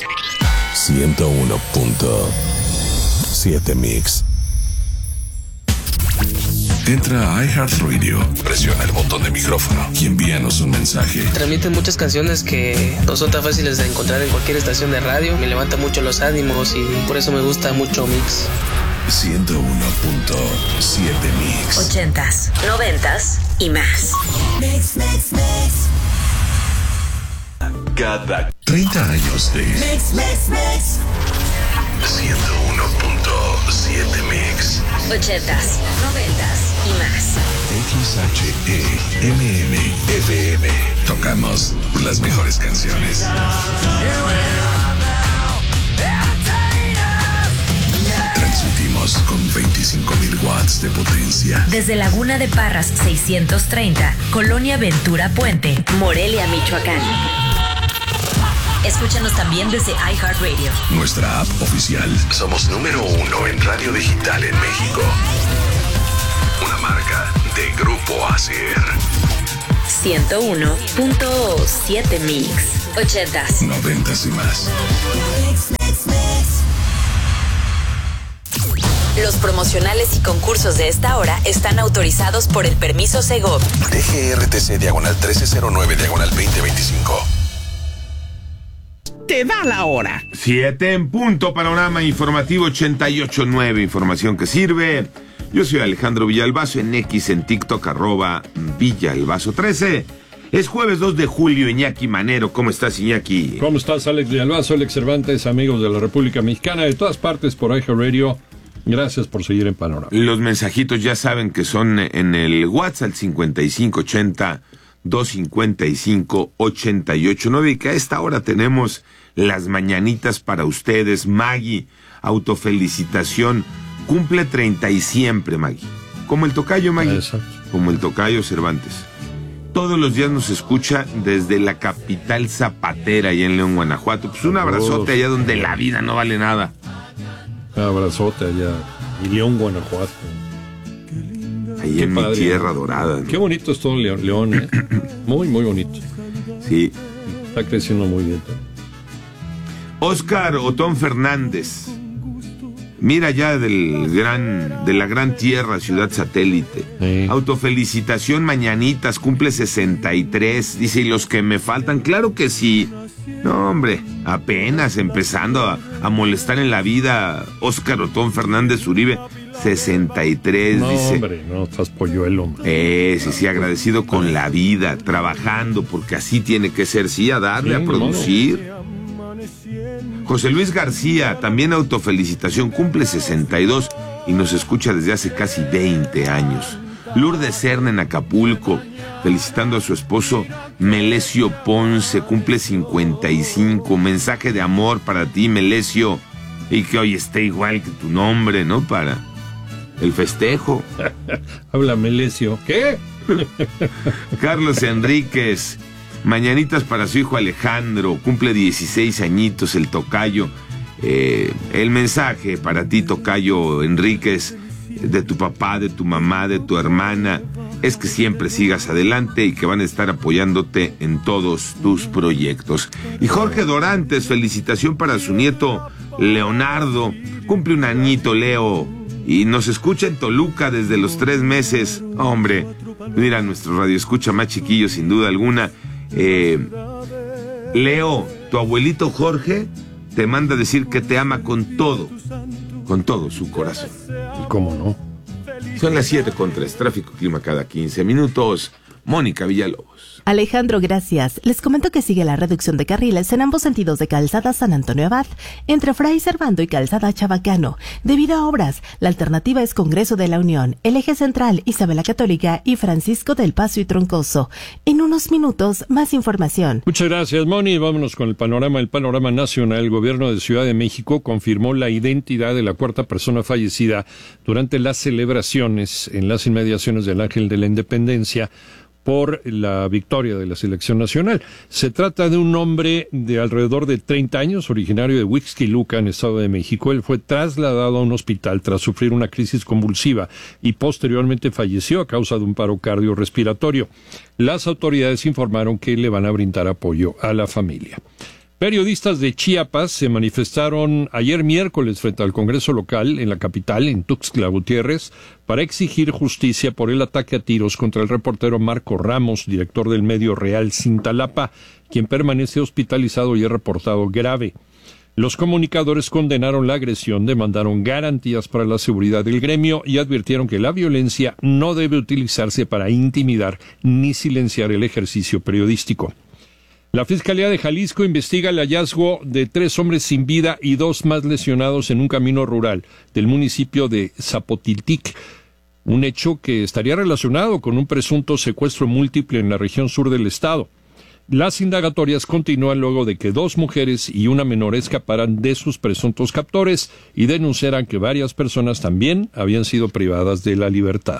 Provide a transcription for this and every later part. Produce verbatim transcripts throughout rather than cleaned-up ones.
ciento uno punto siete Mix. Entra a iHeartRadio, presiona el botón de micrófono y envíanos un mensaje. Transmiten muchas canciones que no son tan fáciles de encontrar en cualquier estación de radio. Me levanta mucho los ánimos y por eso me gusta mucho Mix. ciento uno punto siete Mix. Ochentas, noventas y más. Mix, mix, mix. Cada treinta años de Mix, mix, mix. ciento uno punto siete Mix. Ochentas, noventas y más. X H E M M F M. Tocamos las mejores canciones. Transmitimos con veinticinco mil watts de potencia. Desde Laguna de Parras seiscientos treinta, Colonia Ventura Puente, Morelia, Michoacán. Escúchanos también desde iHeartRadio. Nuestra app oficial. Somos número uno en radio digital en México. Una marca de Grupo Acer. ciento uno punto siete Mix. Ochentas, Noventas y más. Mix, mix, mix. Los promocionales y concursos de esta hora están autorizados por el permiso Segov. D G R T C diagonal trece cero nueve diagonal veinte veinticinco. Te da la hora. Siete en punto, panorama informativo ochenta y ocho punto nueve, información que sirve. Yo soy Alejandro Villalbazo, en X, en TikTok, arroba Villalbazo trece. Es jueves dos de julio, Iñaki Manero. ¿Cómo estás, Iñaki? ¿Cómo estás, Alex Villalbazo, Alex Cervantes, amigos de la República Mexicana, de todas partes por iHeartRadio? Gracias por seguir en Panorama. Los mensajitos ya saben que son en el WhatsApp cincuenta y cinco ochenta, doscientos cincuenta y cinco, ochenta y ocho nueve, y que a esta hora tenemos las mañanitas para ustedes. Maggie, autofelicitación, cumple treinta y siempre, Maggie. Como el tocayo, Maggie. Exacto. Como el tocayo Cervantes. Todos los días nos escucha desde la capital zapatera, allá en León, Guanajuato. Pues un abrazote allá donde la vida no vale nada. Un abrazote allá, y León, Guanajuato. Ahí Qué en padre. mi tierra dorada, ¿no? Qué bonito es todo León, León, ¿eh? Muy, muy bonito. Sí. Está creciendo muy bien. Oscar Otón Fernández. Mira ya del gran, de la gran tierra, ciudad satélite. Sí. Autofelicitación, mañanitas, cumple sesenta y tres. Dice, ¿y los que me faltan? Claro que sí. No, hombre, apenas empezando a, a molestar en la vida. Oscar Otón Fernández Uribe, sesenta y tres, No, dice. hombre, no, estás polluelo, hombre. Eh, sí, sí, agradecido con la vida, trabajando, porque así tiene que ser, sí, a darle, Sí, a producir. José Luis García, también autofelicitación, cumple sesenta y dos y nos escucha desde hace casi veinte años. Lourdes Serna en Acapulco, felicitando a su esposo Melesio Ponce, cumple cincuenta y cinco. Mensaje de amor para ti, Melesio, y que hoy esté igual que tu nombre, ¿no? Para el festejo. Habla Melesio. ¿Qué? Carlos Enríquez, mañanitas para su hijo Alejandro, cumple dieciséis añitos el tocayo. Eh, el mensaje para ti, tocayo Enríquez, de tu papá, de tu mamá, de tu hermana, es que siempre sigas adelante y que van a estar apoyándote en todos tus proyectos. Y Jorge Dorantes, felicitación para su nieto Leonardo, cumple un añito Leo y nos escucha en Toluca desde los tres meses. Hombre, mira, nuestro radio escucha más chiquillo sin duda alguna. Eh, Leo, tu abuelito Jorge te manda a decir que te ama con todo, con todo su corazón. ¿Y cómo no? Son las siete con tres, tráfico clima cada quince minutos. Mónica Villalobos. Alejandro, gracias. Les comento que sigue la reducción de carriles en ambos sentidos de Calzada San Antonio Abad, entre Fray Servando y Calzada Chabacano. Debido a obras, la alternativa es Congreso de la Unión, el eje central, Isabel la Católica y Francisco del Paso y Troncoso. En unos minutos, más información. Muchas gracias, Moni. Vámonos con el panorama. El panorama nacional. El gobierno de Ciudad de México confirmó la identidad de la cuarta persona fallecida durante las celebraciones en las inmediaciones del Ángel de la Independencia por la victoria de la selección nacional. Se trata de un hombre de alrededor de treinta años, originario de Huixquiluca, en Estado de México. Él fue trasladado a un hospital tras sufrir una crisis convulsiva y posteriormente falleció a causa de un paro cardiorrespiratorio. Las autoridades informaron que le van a brindar apoyo a la familia. Periodistas de Chiapas se manifestaron ayer miércoles frente al Congreso local en la capital, en Tuxtla Gutiérrez, para exigir justicia por el ataque a tiros contra el reportero Marco Ramos, director del medio Real Cintalapa, quien permanece hospitalizado y es reportado grave. Los comunicadores condenaron la agresión, demandaron garantías para la seguridad del gremio y advirtieron que la violencia no debe utilizarse para intimidar ni silenciar el ejercicio periodístico. La Fiscalía de Jalisco investiga el hallazgo de tres hombres sin vida y dos más lesionados en un camino rural del municipio de Zapotiltic, un hecho que estaría relacionado con un presunto secuestro múltiple en la región sur del estado. Las indagatorias continúan luego de que dos mujeres y una menor escaparan de sus presuntos captores y denunciaran que varias personas también habían sido privadas de la libertad.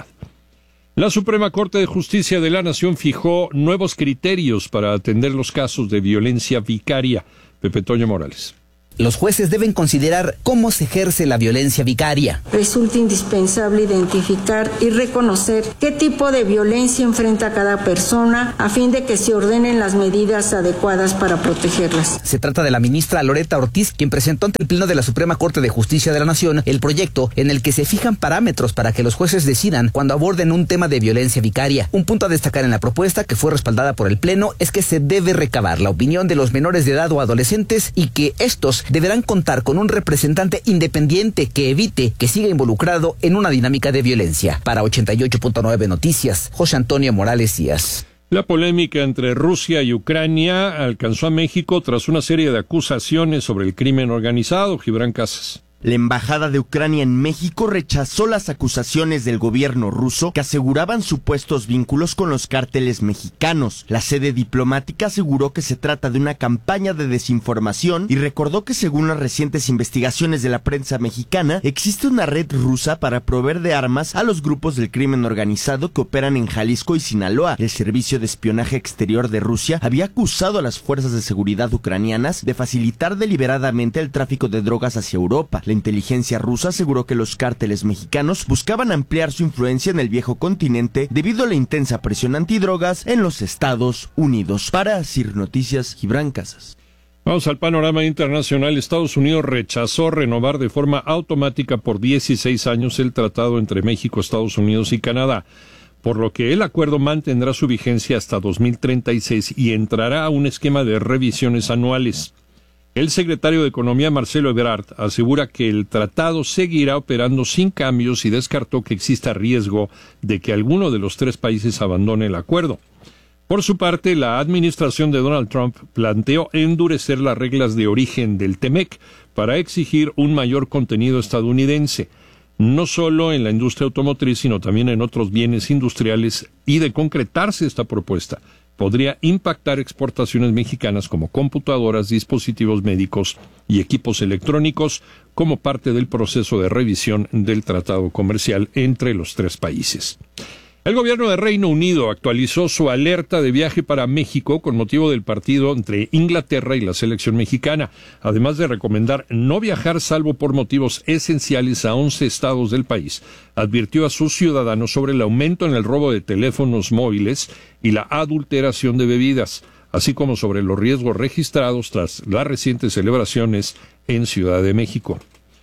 La Suprema Corte de Justicia de la Nación fijó nuevos criterios para atender los casos de violencia vicaria. Pepe Toño Morales. Los jueces deben considerar cómo se ejerce la violencia vicaria. Resulta indispensable identificar y reconocer qué tipo de violencia enfrenta cada persona a fin de que se ordenen las medidas adecuadas para protegerlas. Se trata de la ministra Loreta Ortiz, quien presentó ante el Pleno de la Suprema Corte de Justicia de la Nación el proyecto en el que se fijan parámetros para que los jueces decidan cuando aborden un tema de violencia vicaria. Un punto a destacar en la propuesta, que fue respaldada por el Pleno, es que se debe recabar la opinión de los menores de edad o adolescentes y que estos deberán contar con un representante independiente que evite que siga involucrado en una dinámica de violencia. Para ochenta y ocho punto nueve Noticias, José Antonio Morales Díaz. La polémica entre Rusia y Ucrania alcanzó a México tras una serie de acusaciones sobre el crimen organizado. Gibran Casas. La embajada de Ucrania en México rechazó las acusaciones del gobierno ruso que aseguraban supuestos vínculos con los cárteles mexicanos. La sede diplomática aseguró que se trata de una campaña de desinformación y recordó que según las recientes investigaciones de la prensa mexicana, existe una red rusa para proveer de armas a los grupos del crimen organizado que operan en Jalisco y Sinaloa. El Servicio de Espionaje Exterior de Rusia había acusado a las fuerzas de seguridad ucranianas de facilitar deliberadamente el tráfico de drogas hacia Europa. La inteligencia rusa aseguró que los cárteles mexicanos buscaban ampliar su influencia en el viejo continente debido a la intensa presión antidrogas en los Estados Unidos. Para Sir Noticias, Gibran Casas. Vamos al panorama internacional. Estados Unidos rechazó renovar de forma automática por dieciséis años el tratado entre México, Estados Unidos y Canadá, por lo que el acuerdo mantendrá su vigencia hasta dos mil treinta y seis y entrará a un esquema de revisiones anuales. El secretario de Economía, Marcelo Ebrard, asegura que el tratado seguirá operando sin cambios y descartó que exista riesgo de que alguno de los tres países abandone el acuerdo. Por su parte, la administración de Donald Trump planteó endurecer las reglas de origen del TEMEC para exigir un mayor contenido estadounidense, no solo en la industria automotriz, sino también en otros bienes industriales, y de concretarse esta propuesta, podría impactar exportaciones mexicanas como computadoras, dispositivos médicos y equipos electrónicos como parte del proceso de revisión del tratado comercial entre los tres países. El gobierno de Reino Unido actualizó su alerta de viaje para México con motivo del partido entre Inglaterra y la selección mexicana, además de recomendar no viajar salvo por motivos esenciales a once estados del país. Advirtió a sus ciudadanos sobre el aumento en el robo de teléfonos móviles y la adulteración de bebidas, así como sobre los riesgos registrados tras las recientes celebraciones en Ciudad de México.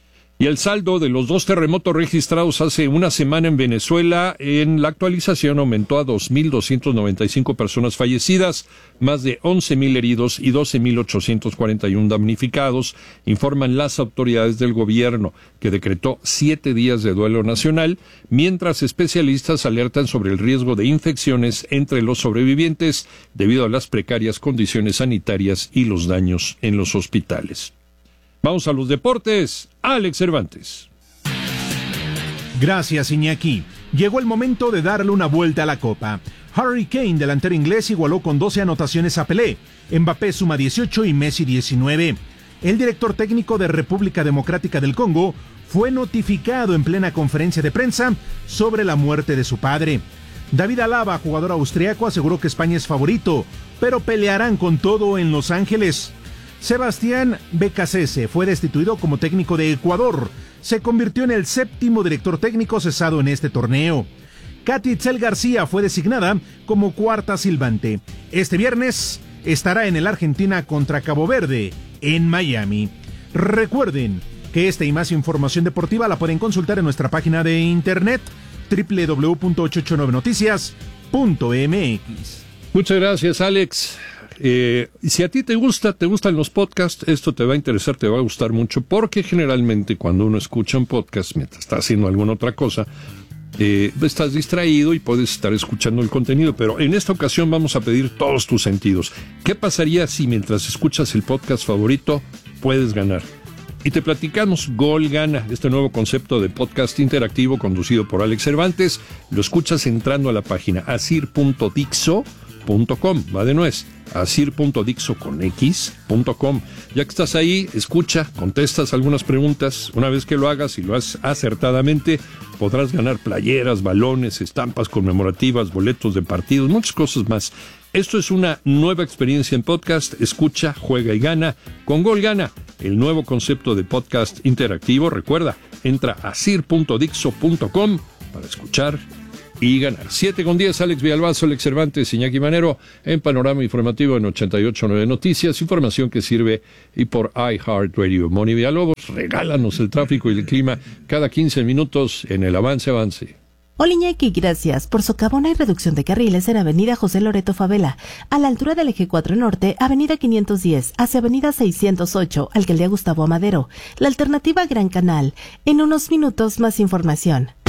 Y el saldo de los dos terremotos registrados hace una semana en Venezuela, en la actualización aumentó a dos mil doscientas noventa y cinco personas fallecidas, más de once mil heridos y doce mil ochocientos cuarenta y uno damnificados, informan las autoridades del gobierno, que decretó siete días de duelo nacional, mientras especialistas alertan sobre el riesgo de infecciones entre los sobrevivientes debido a las precarias condiciones sanitarias y los daños en los hospitales. Vamos a los deportes. Alex Cervantes. Gracias, Iñaki. Llegó el momento de darle una vuelta a la Copa. Harry Kane, delantero inglés, igualó con doce anotaciones a Pelé. Mbappé suma dieciocho y Messi diecinueve. El director técnico de República Democrática del Congo fue notificado en plena conferencia de prensa sobre la muerte de su padre. David Alaba, jugador austriaco, aseguró que España es favorito, pero pelearán con todo en Los Ángeles. Sebastián Becasese fue destituido como técnico de Ecuador. Se convirtió en el séptimo director técnico cesado en este torneo. Katy Itzel García fue designada como cuarta silbante. Este viernes, estará en el Argentina contra Cabo Verde, en Miami. Recuerden que esta y más información deportiva la pueden consultar en nuestra página de internet doble u doble u doble u punto ochocientos ochenta y nueve noticias punto m x. Muchas gracias, Alex. Eh, si a ti te gusta, te gustan los podcasts, esto te va a interesar, te va a gustar mucho, porque generalmente cuando uno escucha un podcast mientras está haciendo alguna otra cosa, eh, estás distraído y puedes estar escuchando el contenido, pero en esta ocasión vamos a pedir todos tus sentidos. ¿Qué pasaría si mientras escuchas el podcast favorito puedes ganar? Y te platicamos Gol Gana, este nuevo concepto de podcast interactivo conducido por Alex Cervantes. Lo escuchas entrando a la página asir punto dixo punto com, va de nuez, asir punto dixo con x punto com. Ya que estás ahí, escucha, contestas algunas preguntas. Una vez que lo hagas y lo haces acertadamente, podrás ganar playeras, balones, estampas conmemorativas, boletos de partidos, muchas cosas más. Esto es una nueva experiencia en podcast. Escucha, juega y gana con Gol Gana, el nuevo concepto de podcast interactivo. Recuerda, entra a asir punto dixo punto com para escuchar y ganar. siete con diez, Alex Villalbazo, Alex Cervantes, Iñaki Manero, en Panorama Informativo en ochenta y ocho punto nueve Noticias, información que sirve y por iHeartRadio. Moni Villalobos, regálanos el tráfico y el clima cada quince minutos en el Avance Avance. Hola Iñaki, gracias. Por socavón hay reducción de carriles en Avenida José Loreto Favela, a la altura del Eje cuatro Norte, Avenida quinientos diez, hacia Avenida seiscientos ocho, Alcaldía Gustavo Amadero. La alternativa Gran Canal. En unos minutos más información.